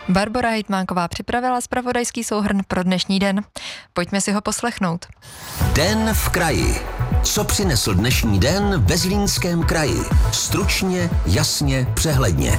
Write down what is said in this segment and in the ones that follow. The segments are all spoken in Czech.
Barbora Hejtmánková připravila zpravodajský souhrn pro dnešní den. Pojďme si ho poslechnout. Den v kraji. Co přinesl dnešní den ve Zlínském kraji? Stručně, jasně, přehledně.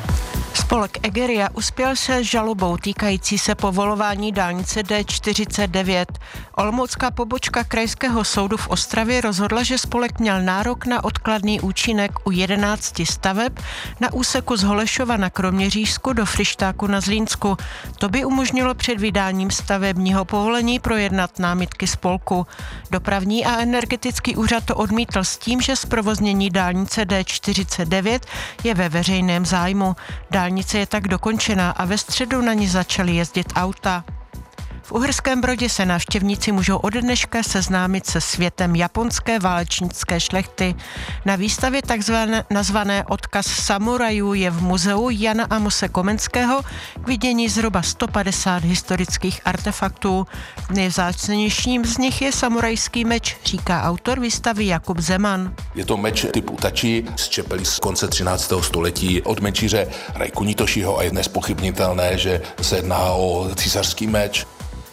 Spolek Egeria uspěl se žalobou týkající se povolování dálnice D49. Olomoucká pobočka Krajského soudu v Ostravě rozhodla, že spolek měl nárok na odkladný účinek u 11 staveb na úseku z Holešova na Kroměřížsku do Fryštáku na Zlínsku. To by umožnilo před vydáním stavebního povolení projednat námitky spolku. Dopravní a energetický úřad to odmítl s tím, že zprovoznění dálnice D49 je ve veřejném zájmu. Dálnice je tak dokončená a ve středu na ní začaly jezdit auta. V Uherském Brodě se návštěvníci můžou ode dneška seznámit se světem japonské válečnické šlechty. Na výstavě nazvané Odkaz samurajů je v muzeu Jana Amose Komenského k vidění zhruba 150 historických artefaktů. Nejvzácnějším z nich je samurajský meč, říká autor výstavy Jakub Zeman. Je to meč typu tači z čepelí z konce 13. století od mečíře Raikuni Toshiho a je nezpochybnitelné, že se jedná o císařský meč.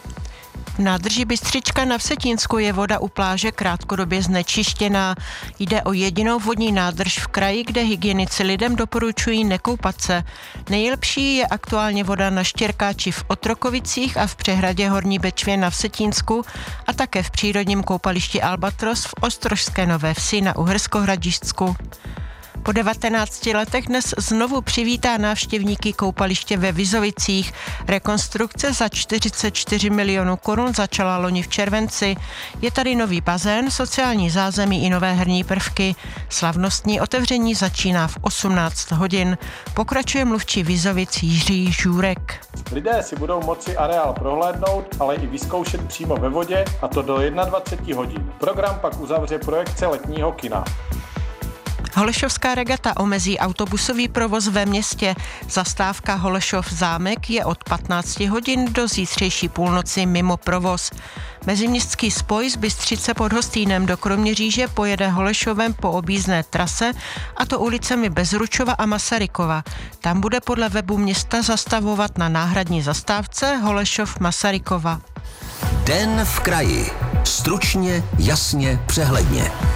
V nádrži Bystřička na Vsetínsku je voda u pláže krátkodobě znečištěná. Jde o jedinou vodní nádrž v kraji, kde hygienici lidem doporučují nekoupat se. Nejlepší je aktuálně voda na Štěrkáči v Otrokovicích a v přehradě Horní Bečvě na Vsetínsku a také v přírodním koupališti Albatros v Ostrožské Nové Vsi na Uherskohradišťsku. Po 19 letech dnes znovu přivítá návštěvníky koupaliště ve Vizovicích. Rekonstrukce za 44 milionů korun začala loni v červenci. Je tady nový bazén, sociální zázemí i nové herní prvky. Slavnostní otevření začíná v 18 hodin. Pokračuje mluvčí Vizovic Jiří Žůrek. Lidé si budou moci areál prohlédnout, ale i vyzkoušet přímo ve vodě, a to do 21 hodin. Program pak uzavře projekce letního kina. Holešovská regata omezí autobusový provoz ve městě. Zastávka Holešov Zámek je od 15 hodin do zítřejší půlnoci mimo provoz. Meziměstský spoj z Bystřice pod Hostýnem do Kroměříže pojede Holešovem po objízdné trase, a to ulicemi Bezručova a Masarykova. Tam bude podle webu města zastavovat na náhradní zastávce Holešov Masarykova. Den v kraji. Stručně, jasně, přehledně.